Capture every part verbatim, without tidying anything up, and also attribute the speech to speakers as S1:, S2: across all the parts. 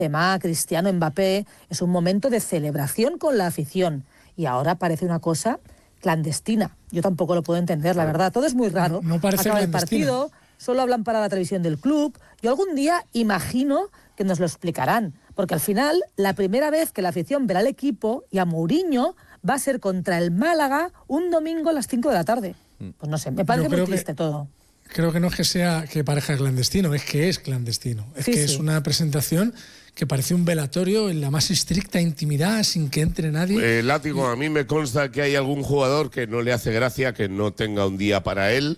S1: Benzema, Cristiano, Mbappé, es un momento de celebración con la afición. Y ahora parece una cosa clandestina. Yo tampoco lo puedo entender, la verdad. Todo es muy raro.
S2: No, no parece
S1: Acaba el
S2: clandestina.
S1: partido, solo hablan para la televisión del club. Yo algún día imagino que nos lo explicarán. Porque al final, la primera vez que la afición verá al equipo y a Mourinho va a ser contra el Málaga un domingo a las cinco de la tarde. Pues no sé, me parece muy triste
S2: que,
S1: todo.
S2: Creo que no es que sea que parezca clandestino, es que es clandestino. Es
S1: sí,
S2: que
S1: sí.
S2: es una presentación que parece un velatorio en la más estricta intimidad, sin que entre nadie.
S3: Eh, Látigo, a mí me consta que hay algún jugador que no le hace gracia que no tenga un día para él,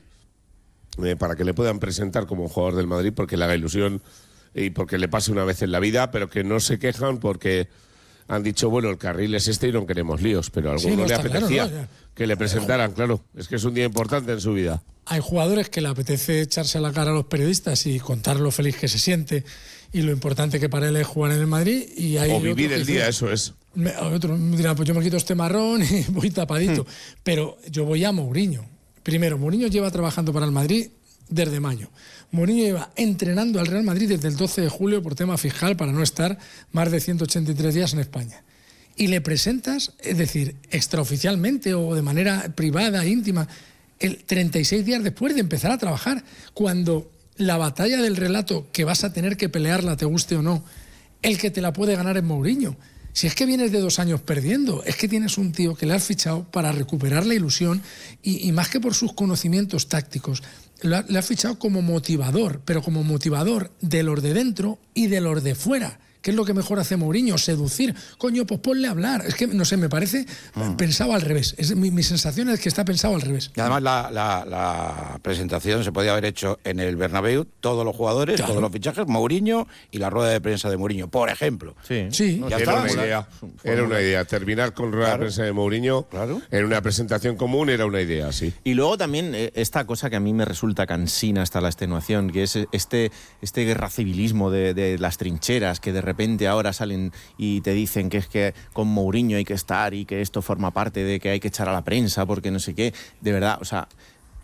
S3: eh, para que le puedan presentar como jugador del Madrid, porque le haga ilusión y porque le pase una vez en la vida, pero que no se quejan porque han dicho, bueno, el carril es este y no queremos líos, pero a alguno
S2: Sí, no,
S3: le
S2: está
S3: apetecía
S2: claro, ¿no?
S3: que le presentaran, claro. Es que es un día importante en su vida.
S2: Hay jugadores que le apetece echarse a la cara a los periodistas y contar lo feliz que se siente y lo importante que para él es jugar en el Madrid. Y hay
S3: o vivir el día,
S2: dice,
S3: eso es.
S2: Me, otro me dirá, pues yo me quito este marrón y voy tapadito. Hmm. Pero yo voy a Mourinho. Primero, Mourinho lleva trabajando para el Madrid desde mayo. Mourinho lleva entrenando al Real Madrid desde el doce de julio por tema fiscal para no estar más de ciento ochenta y tres días en España. Y le presentas, es decir, extraoficialmente o de manera privada, íntima, el treinta y seis días después de empezar a trabajar, cuando la batalla del relato que vas a tener que pelearla, te guste o no, el que te la puede ganar es Mourinho. Si es que vienes de dos años perdiendo, es que tienes un tío que le has fichado para recuperar la ilusión y, y más que por sus conocimientos tácticos, le has, le has fichado como motivador, pero como motivador de los de dentro y de los de fuera. ¿Qué es lo que mejor hace Mourinho? Seducir. Coño, pues ponle a hablar. Es que, no sé, me parece mm. pensado al revés. Es, mi, mi sensación es que está pensado al revés.
S4: Y además la, la, la presentación se podía haber hecho en el Bernabéu, todos los jugadores, claro. todos los fichajes, Mourinho y la rueda de prensa de Mourinho, por ejemplo.
S2: Sí. sí.
S3: ¿No? Era una idea. Era una idea. Terminar con rueda claro. de prensa de Mourinho claro. en una presentación común era una idea, sí.
S5: Y luego también eh, esta cosa que a mí me resulta cansina hasta la extenuación, que es este, este guerra civilismo de, de las trincheras, que de repente repente ahora salen y te dicen que es que con Mourinho hay que estar y que esto forma parte de que hay que echar a la prensa porque no sé qué. De verdad, o sea,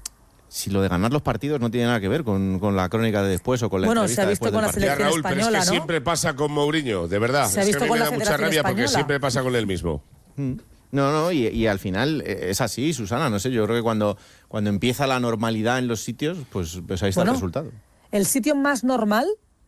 S5: si lo de ganar los partidos no tiene nada que ver con, con la crónica de después o con la
S1: bueno,
S5: entrevista
S1: se ha visto
S5: después
S1: con
S5: del
S1: la selección
S3: ya, Raúl,
S1: española,
S3: pero es que
S1: ¿no?
S3: siempre pasa con Mourinho, de verdad.
S1: Se ha
S3: es
S1: visto
S3: que a mí
S1: con
S3: me
S1: la
S3: da mucha
S1: Federación
S3: rabia
S1: Española.
S3: porque siempre pasa con él mismo.
S5: Mm. No, no, y, y al final es así, Susana, no sé, yo creo que cuando, cuando empieza la normalidad en los sitios, pues, pues ahí está
S1: bueno,
S5: el resultado.
S1: El sitio más normal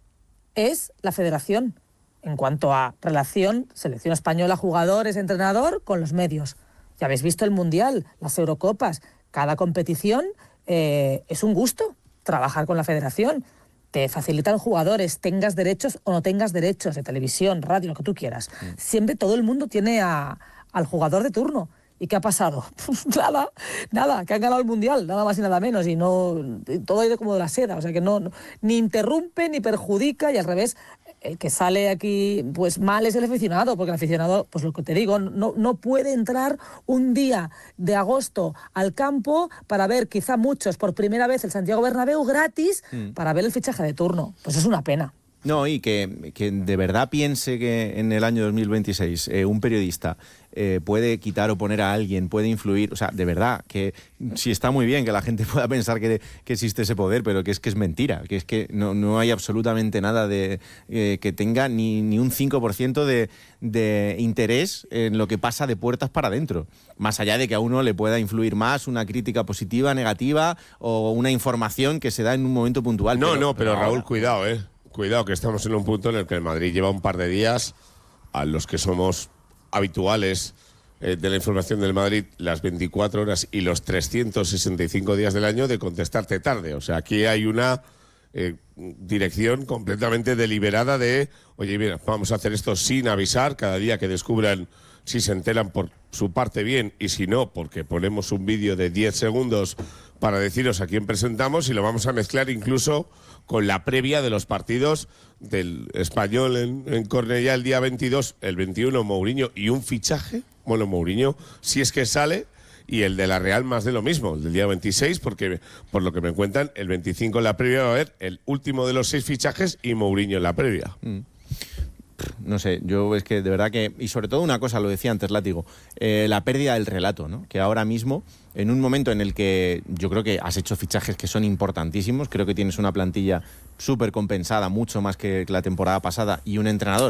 S1: es la Federación, en cuanto a relación selección española, jugadores, entrenador, con los medios. Ya habéis visto el Mundial, las Eurocopas, cada competición eh, es un gusto trabajar con la Federación. Te facilitan jugadores, tengas derechos o no tengas derechos de televisión, radio, lo que tú quieras. Mm. Siempre todo el mundo tiene a, al jugador de turno. ¿Y qué ha pasado? nada, nada, que han ganado el Mundial, nada más y nada menos, y no todo ha ido como de la seda, o sea que no, no ni interrumpe ni perjudica, y al revés, el que sale aquí pues mal es el aficionado, porque el aficionado, pues lo que te digo, no, no puede entrar un día de agosto al campo para ver quizá muchos por primera vez el Santiago Bernabéu gratis mm. para ver el fichaje de turno. Pues es una pena.
S5: No, y que, que de verdad piense que en el año dos mil veintiséis eh, un periodista eh, puede quitar o poner a alguien, puede influir, o sea, de verdad, que sí está muy bien que la gente pueda pensar que, que existe ese poder, pero que es que es mentira, que es que no, no hay absolutamente nada de eh, que tenga ni, ni un cinco por ciento de, de interés en lo que pasa de puertas para adentro, más allá de que a uno le pueda influir más una crítica positiva, negativa o una información que se da en un momento puntual.
S3: No,
S5: pero,
S3: no, pero, pero Raúl,
S5: ahora,
S3: cuidado, eh. Cuidado, que estamos en un punto en el que el Madrid lleva un par de días, a los que somos habituales eh, de la información del Madrid, las veinticuatro horas y los trescientos sesenta y cinco días del año de contestarte tarde. O sea, aquí hay una eh, dirección completamente deliberada de, oye, mira, vamos a hacer esto sin avisar, cada día que descubran si se enteran por su parte bien y si no, porque ponemos un vídeo de diez segundos para deciros a quién presentamos y lo vamos a mezclar incluso con la previa de los partidos del Español en, en Cornellá el día veintidós, el veintiuno Mourinho y un fichaje, bueno, Mourinho si es que sale, y el de la Real más de lo mismo, el del día veintiséis, porque por lo que me cuentan, el veinticinco en la previa va a haber el último de los seis fichajes y Mourinho en la previa.
S5: Mm. no sé, yo es que de verdad que, y sobre todo una cosa, lo decía antes Látigo, eh, la pérdida del relato, ¿no? Que ahora mismo, en un momento en el que yo creo que has hecho fichajes que son importantísimos, creo que tienes una plantilla súper compensada, mucho más que la temporada pasada, y un entrenador